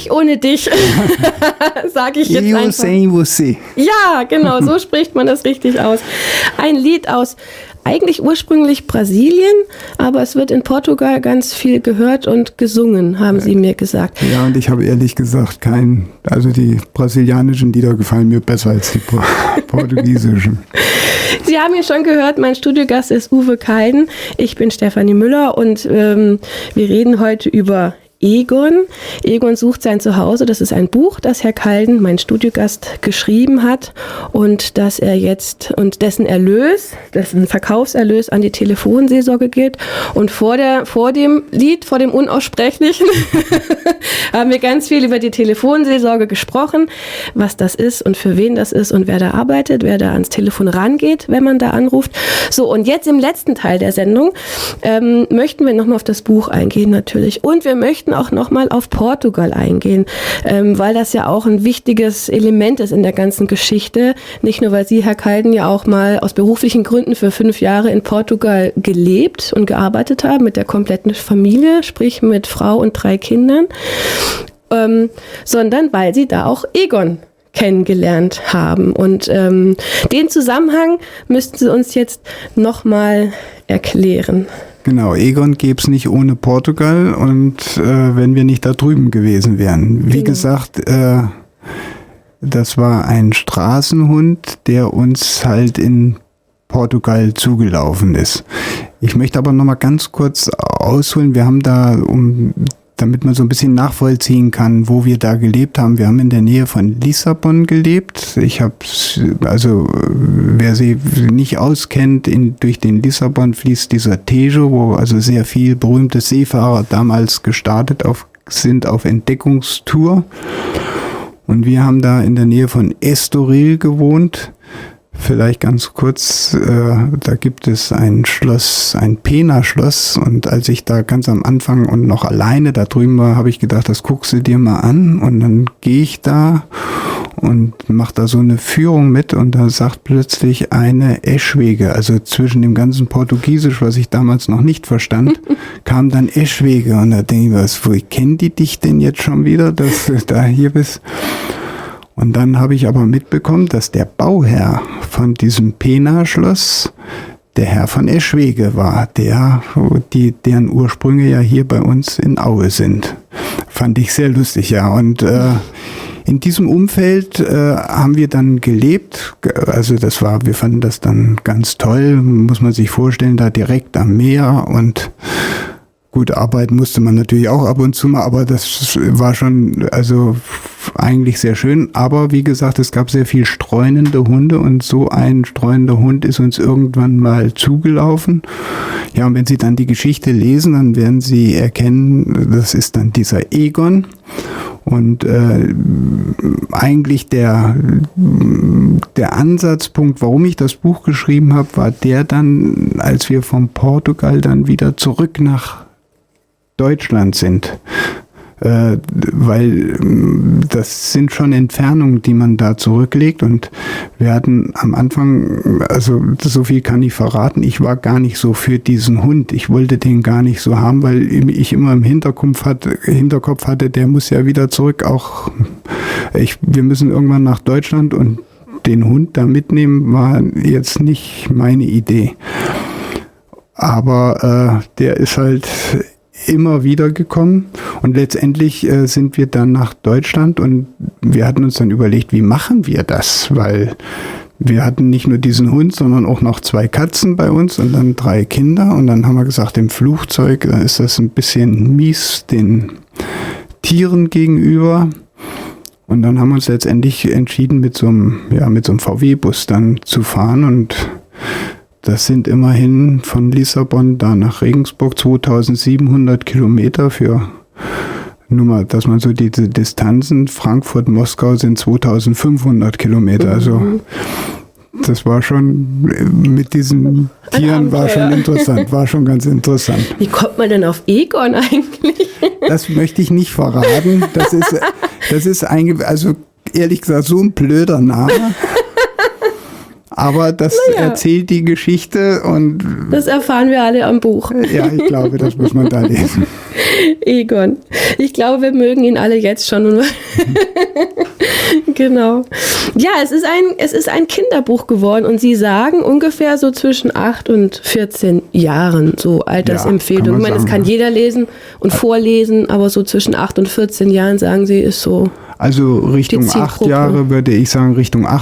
nicht ohne dich, sage ich jetzt einfach. Você. Ja, genau, so spricht man das richtig aus. Ein Lied aus eigentlich ursprünglich Brasilien, aber es wird in Portugal ganz viel gehört und gesungen, haben sie mir gesagt. Ja, und ich habe ehrlich gesagt also die brasilianischen Lieder gefallen mir besser als die portugiesischen. Sie haben ja schon gehört, mein Studiogast ist Uwe Kalden. Ich bin Stefanie Müller und wir reden heute über Egon. Egon sucht sein Zuhause. Das ist ein Buch, das Herr Kalden, mein Studiogast, geschrieben hat und dass er jetzt und dessen Verkaufserlös an die Telefonseelsorge geht. Und vor dem Lied, vor dem Unaussprechlichen, haben wir ganz viel über die Telefonseelsorge gesprochen, was das ist und für wen das ist und wer da arbeitet, wer da ans Telefon rangeht, wenn man da anruft. So, und jetzt im letzten Teil der Sendung möchten wir nochmal auf das Buch eingehen natürlich. Und wir möchten auch nochmal auf Portugal eingehen, weil das ja auch ein wichtiges Element ist in der ganzen Geschichte. Nicht nur, weil Sie, Herr Kalden, ja auch mal aus beruflichen Gründen für 5 Jahre in Portugal gelebt und gearbeitet haben mit der kompletten Familie, sprich mit Frau und 3 Kindern, sondern weil Sie da auch Egon kennengelernt haben. Und den Zusammenhang müssten Sie uns jetzt nochmal erklären. Genau, Egon gäbe es nicht ohne Portugal und wenn wir nicht da drüben gewesen wären. Wie gesagt, das war ein Straßenhund, der uns halt in Portugal zugelaufen ist. Ich möchte aber nochmal ganz kurz ausholen. Wir haben da, damit man so ein bisschen nachvollziehen kann, wo wir da gelebt haben. Wir haben in der Nähe von Lissabon gelebt. Wer sie nicht auskennt, durch den Lissabon fließt dieser Tejo, wo also sehr viel berühmte Seefahrer damals gestartet sind auf Entdeckungstour. Und wir haben da in der Nähe von Estoril gewohnt. Vielleicht ganz kurz, da gibt es ein Schloss, ein Pena-Schloss, und als ich da ganz am Anfang und noch alleine da drüben war, habe ich gedacht, das guckst du dir mal an, und dann gehe ich da und mache da so eine Führung mit, und da sagt plötzlich eine Eschwege, also zwischen dem ganzen Portugiesisch, was ich damals noch nicht verstand, kam dann Eschwege, und da denke ich, wo kennen die dich denn jetzt schon wieder, dass du da hier bist? Und dann habe ich aber mitbekommen, dass der Bauherr von diesem Pena-Schloss der Herr von Eschwege war, deren Ursprünge ja hier bei uns in Aue sind. Fand ich sehr lustig, ja. Und in diesem Umfeld haben wir dann gelebt. Also wir fanden das dann ganz toll, muss man sich vorstellen, da direkt am Meer, und gut, arbeiten musste man natürlich auch ab und zu mal, aber das war schon, also eigentlich sehr schön. Aber wie gesagt, es gab sehr viel streunende Hunde, und so ein streunender Hund ist uns irgendwann mal zugelaufen. Ja, und wenn Sie dann die Geschichte lesen, dann werden Sie erkennen, das ist dann dieser Egon. Und eigentlich der Ansatzpunkt, warum ich das Buch geschrieben habe, war der dann, als wir von Portugal dann wieder zurück nach Deutschland sind, weil das sind schon Entfernungen, die man da zurücklegt, und wir hatten am Anfang, also so viel kann ich verraten, ich war gar nicht so für diesen Hund, ich wollte den gar nicht so haben, weil ich immer im Hinterkopf hatte, der muss ja wieder zurück, wir müssen irgendwann nach Deutschland, und den Hund da mitnehmen war jetzt nicht meine Idee, aber der ist halt immer wieder gekommen, und letztendlich sind wir dann nach Deutschland, und wir hatten uns dann überlegt, wie machen wir das, weil wir hatten nicht nur diesen Hund, sondern auch noch 2 Katzen bei uns und dann 3 Kinder, und dann haben wir gesagt, im Flugzeug ist das ein bisschen mies den Tieren gegenüber, und dann haben wir uns letztendlich entschieden, mit so einem VW-Bus dann zu fahren, und das sind immerhin von Lissabon da nach Regensburg 2700 Kilometer nur mal, dass man so diese Distanzen, Frankfurt-Moskau sind 2500 Kilometer, also das war schon, mit diesen Tieren war schon interessant, war schon ganz interessant. Wie kommt man denn auf Egon eigentlich? Das möchte ich nicht verraten, das ist also ehrlich gesagt so ein blöder Name. Aber das erzählt die Geschichte, und das erfahren wir alle am Buch. Ja, ich glaube, das muss man da lesen. Egon. Ich glaube, wir mögen ihn alle jetzt schon. Genau. Ja, es ist ein Kinderbuch geworden und Sie sagen ungefähr so zwischen 8 und 14 Jahren, so Altersempfehlung. Ja, ich meine, das kann jeder lesen und vorlesen, aber so zwischen 8 und 14 Jahren, sagen Sie, ist so. Also Richtung 8 Jahre würde ich sagen, Richtung 8